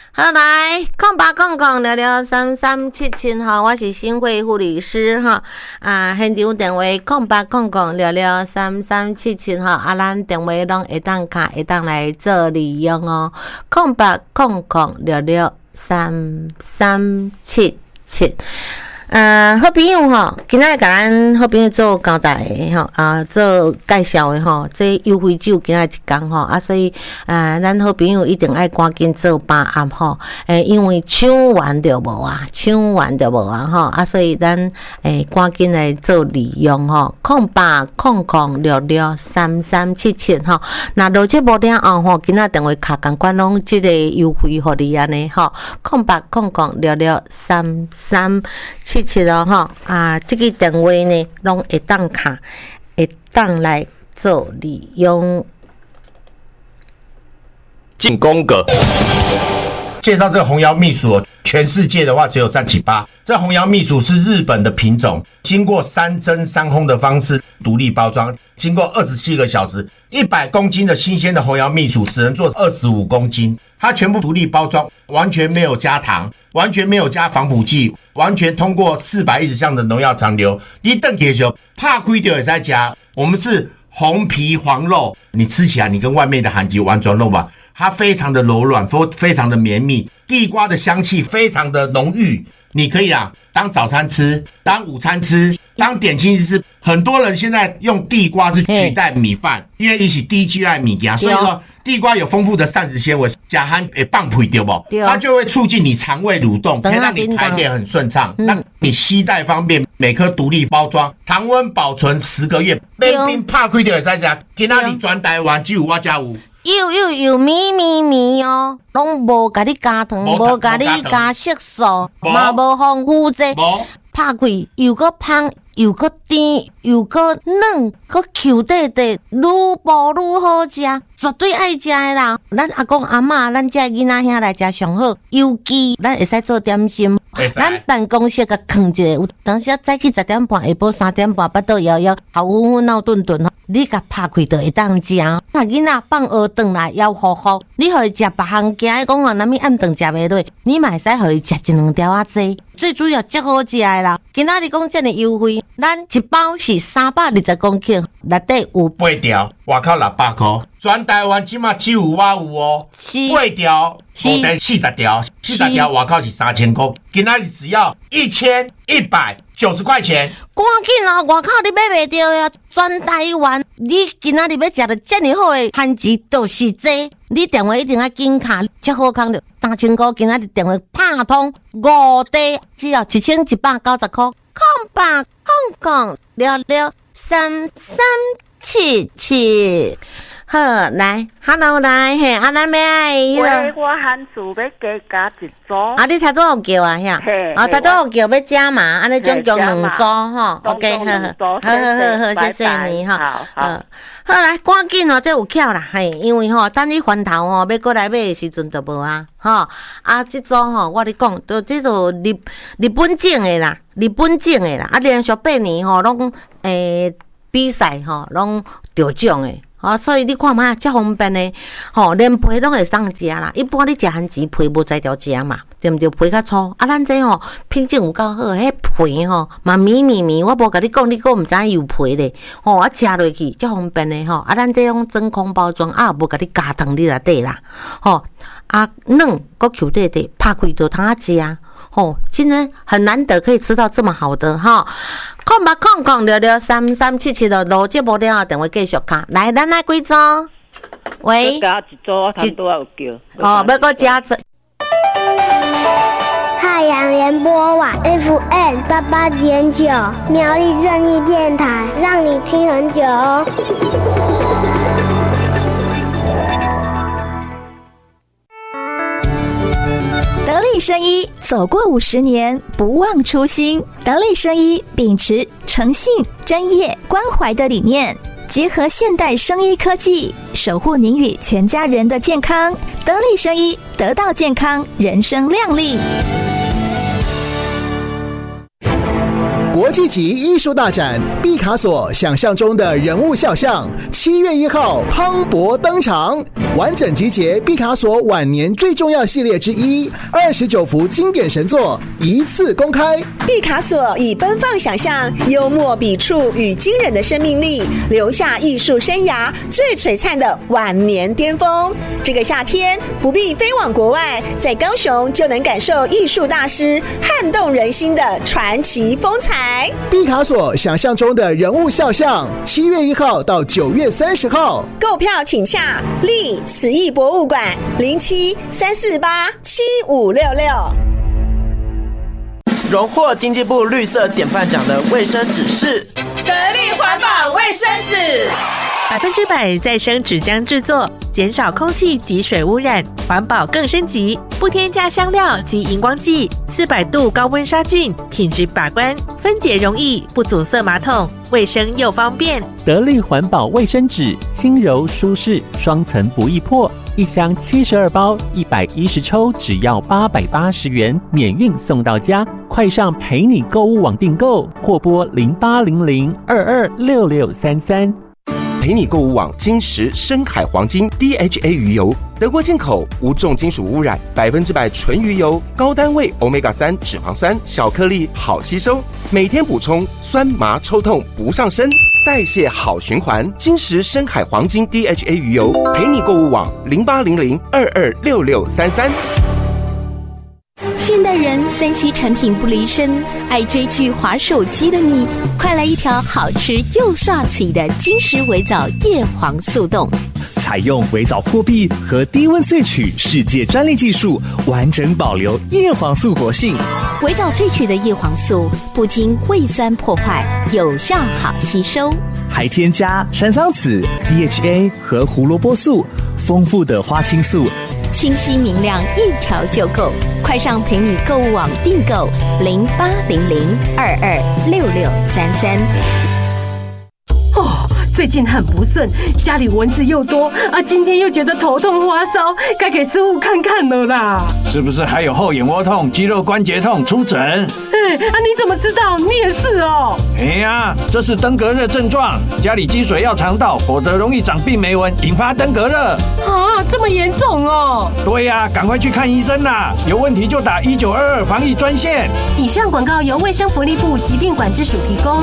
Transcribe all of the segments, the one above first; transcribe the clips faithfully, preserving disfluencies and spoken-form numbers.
好来，空八空空聊聊三三七七哈，我是新会护理师哈啊，现场电话空八空空聊聊三三七七哈，啊，咱电话拢会当卡会当来做利用哦，空八空空聊聊三三七七。呃，好朋友吼，今仔甲咱好朋友做交代的吼，啊，做介绍的吼，这优惠酒今仔一工吼，啊，所以呃，咱好朋友一定爱赶紧做把握吼，诶，因为抢完就无啊，抢完就无啊吼，啊，所以咱诶赶紧来做利用吼，空八空空六六三三七七吼，那录节目了后吼，今仔电话卡共款拢即个优惠互你安尼吼，空八空空六六三三七。七七哦吼啊，这个电话呢，拢会当卡，会当来做利用。 进宫格介绍这个红腰蜜薯，全世界的话只有占几趴。这红腰蜜薯是日本的品种，经过三蒸三烘的方式独立包装，经过二十七个小时，一百公斤的新鲜的红腰蜜薯只能做二十五公斤。它全部独立包装，完全没有加糖，完全没有加防腐剂，完全通过四百一十项的农药残留。你等的时候怕亏掉也在加。我们是红皮黄肉，你吃起来你跟外面的韩籍完全肉吧，它非常的柔软，非常的绵密，地瓜的香气非常的浓郁。你可以啊，当早餐吃，当午餐吃，当点心吃。很多人现在用地瓜是取代米饭，因为一起低 G I 米给它，所以说地瓜有丰富的膳食纤维，加含诶棒皮对不？它就会促进你肠胃蠕动，可以让你排便很顺畅，让你携带方便。每颗独立包装，常温保存十个月，冰冰拍开就会使食。今仔日全台湾只有我家有。 又又又咪咪咪哦，拢无甲你加糖，无甲你加色素，嘛无防腐剂，拍开又搁香又搁甜又搁软，搁 Q 底底，愈薄愈好食，绝对爱食的啦！咱阿公阿嬷，咱这囡仔兄来食上好，尤其咱会使做点心。咱办公室甲放一个，有当时早起十点半，下晡三点半，巴肚枵枵，头昏昏闹顿顿，你甲拍开就会当食。啊，囡仔放学转来枵呼呼，你互伊食别项惊，讲哦，若物暗顿食袂落，你嘛会使互伊食一两条仔济。最主要最好食的啦，今仔日讲这么优惠，咱一包是三百二十公克，内底有八条，外口六百块，全台湾起码只有我有哦。八条，五条四十条，四十条外口是三千块，今仔日只要一千一百九十块钱。 赶紧啦，外口你买袂到呀！全台湾，你今仔日要食到这么好的番薯，就是这。你电话一定要紧卡，这好康的三千块，今仔日电话拍通五地，只要一千一百九十块。空八空空六六三三七七。好，来 ，Hello， 来，嘿，啊，咱要爱迄个。我番薯要加加一组。 啊，你头拄有叫啊，遐。 嘿。 啊，头拄有叫要加嘛，安尼总共两组吼。OK， 好好，好好好好，谢谢你哈。 好好。 好来，赶紧哦，这有巧啦，嘿，因为吼，等你翻头吼，要过来买的时阵就无啊，吼。啊，这组吼，我咧讲，都这组日日本种的啦，日本种的啦，啊，连续八年吼，拢诶比赛吼，拢得奖的。啊，所以你看嘛，遮方便的，吼，连皮拢会送食啦。一般你食番薯皮无在条食嘛，对毋对？皮较粗，啊，咱这吼品质有够好，迄皮吼嘛绵绵绵，我无甲你讲，你讲毋知有皮咧，吼，啊食落去遮方便的吼，啊，咱这种真空包装啊，无甲你加糖你内底啦，吼，啊软搁 Q 底底，拍开就通啊食。哦，今天很难得可以吃到这么好的哈！空八空空六六三三七七的录节目了后，等会继续看。来，咱来几组？喂， 加一组，我差不多有叫。 哦，要搁加一。 太阳联播网 F M 八八点九，苗栗正义电台，让你听很久哦。 得力生医走过五十年，不忘初心。得力生医秉持诚信、专业、关怀的理念，结合现代生医科技，守护您与全家人的健康。得力生医，得到健康，人生亮丽。 国际级艺术大展毕卡索想象中的人物肖像，七月一号磅礴登场，完整集结毕卡索晚年最重要系列之一，二十九幅经典神作一次公开。 毕卡索以奔放想象、幽默笔触与惊人的生命力，留下艺术生涯最璀璨的晚年巅峰。这个夏天不必飞往国外，在高雄就能感受艺术大师撼动人心的传奇风采。 毕卡索想象中的人物肖像，七月一号到九月三十号， 购票请洽立慈艺博物馆零七三四八七五六六。 荣获经济部绿色典范奖的卫生纸是得力环保卫生纸， 百分之百再生纸浆制作，减少空气及水污染，环保更升级，不添加香料及荧光剂，四百度高温杀菌，品质把关，分解容易，不阻塞马桶，卫生又方便。 得力环保卫生纸，轻柔舒适，双层不易破，一箱七十二包，一百一十抽，只要八百八十元，免运送到家。快上陪你购物网订购，或拨零八零零二二六六三三。 陪你购物网金石深海黄金 D H A 鱼油，德国进口，无重金属污染，百分之百纯鱼油，高单位 欧米伽三 脂肪酸，小颗粒好吸收，每天补充，酸麻抽痛不上身，代谢好循环。金石深海黄金 D H A 鱼油，陪你购物网零八零零二二六六三三。 现代人三 C 产品不离身，爱追剧滑手机的你，快来一条好吃又刷嘴的金石微藻叶黄素冻。 采用微藻破壁和低温萃取世界专利技术，完整保留叶黄素活性。 微藻萃取的叶黄素不经胃酸破坏，有效好吸收， 还添加山桑子、D H A 和胡萝卜素，丰富的花青素， 清晰明亮，一条就够。快上陪你购物网订购零八零零二二六六三三。 哦，最近很不顺，家里蚊子又多啊，今天又觉得头痛发烧，该给师傅看看了啦。 是不是还有后眼窝痛、肌肉关节痛？出诊。 哎，啊，你怎么知道？你也是哦。 哎呀，这是登革热症状，家里积水要肠道，否则容易长病媒蚊，引发登革热。 啊，这么严重哦？ 对呀、啊，赶快去看医生啦！有问题就打一九二二防疫专线。 以上广告由卫生福利部疾病管制署提供。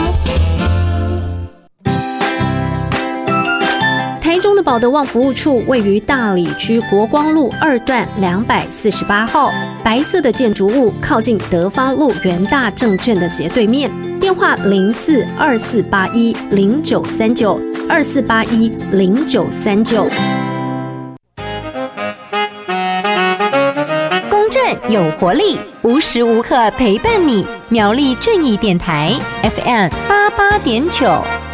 台中的保德旺服务处位于大里区国光路二段两百四十八号，白色的建筑物靠近德发路元大证券的斜对面，电话零四二四八一零九三九二四八一零九三九。 公正有活力，无时无刻陪伴你。苗栗正义电台 F M 八八点九。